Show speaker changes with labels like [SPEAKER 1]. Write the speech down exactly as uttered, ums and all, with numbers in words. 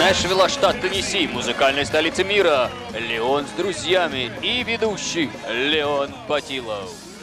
[SPEAKER 1] Нэшвилла, штат Теннесси, музыкальной столицы мира, Леон с друзьями и ведущий Леон Патилов.